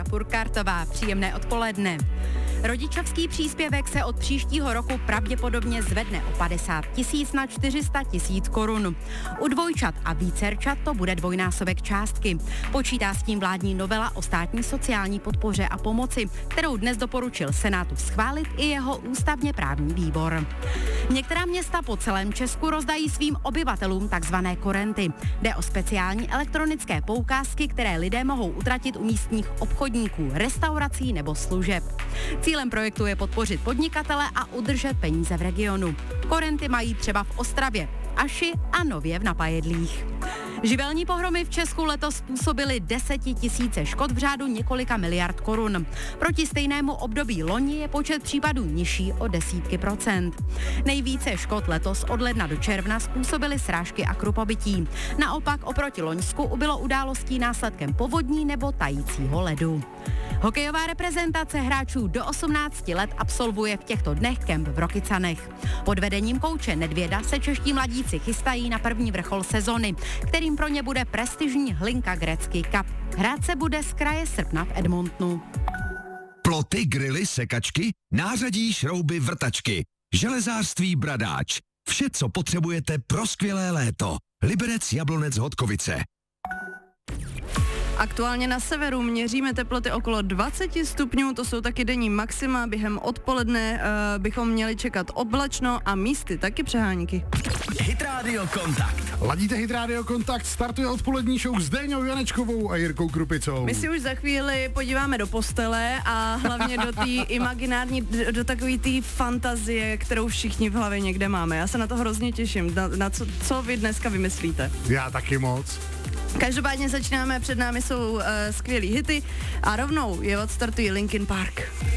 Purkartová. Příjemné odpoledne. Rodičovský příspěvek se od příštího roku pravděpodobně zvedne o 50 000 na 400 000 korun. U dvojčat a vícerčat to bude dvojnásobek částky. Počítá s tím vládní novela o státní sociální podpoře a pomoci, kterou dnes doporučil Senátu schválit i jeho ústavně právní výbor. Některá města po celém Česku rozdají svým obyvatelům takzvané korenty. Jde o speciální elektronické poukázky, které lidé mohou utratit u místních obchodníků, restaurací nebo služeb. Cílem projektu je podpořit podnikatele a udržet peníze v regionu. Korenty mají třeba v Ostravě, Aši a nově v Napajedlích. Živelní pohromy v Česku letos způsobily 10 000 škod v řádu několika miliard korun. Proti stejnému období loni je počet případů nižší o desítky procent. Nejvíce škod letos od ledna do června způsobily srážky a krupobytí. Naopak oproti loňsku ubylo událostí následkem povodní nebo tajícího ledu. Hokejová reprezentace hráčů do 18 let absolvuje v těchto dnech kemp v Rokycanech. Pod vedením kouče Nedvěda se čeští mladíci chystají na první vrchol sezony, kterým pro ně bude prestižní Hlinka Gretzky Cup. Hrát se bude z kraje srpna v Edmontonu. Ploty, grily, sekačky, nářadí, šrouby, vrtačky, železářství Bradáč. Vše, co potřebujete pro skvělé léto. Liberec, Jablonec, Hodkovice. Aktuálně na severu měříme teploty okolo 20 stupňů, to jsou taky denní maxima, během odpoledne bychom měli čekat oblačno a místy taky přehánky. Hit Radio Kontakt. Ladíte Hit Radio Kontakt, startuje odpolední show s Déňou Janečkovou a Jirkou Krupicou. My si už za chvíli podíváme do postele a hlavně do té imaginární, do takové té fantazie, kterou všichni v hlavě někde máme. Já se na to hrozně těším, na co vy dneska vymyslíte. Já taky moc. Každopádně začínáme, před námi jsou skvělý hity a rovnou je odstartují Linkin Park.